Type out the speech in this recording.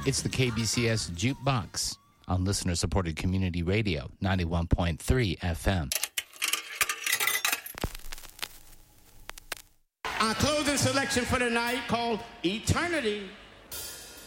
It's the KBCS Jukebox on listener-supported community radio, 91.3 FM. Our closing selection for the night called Eternity.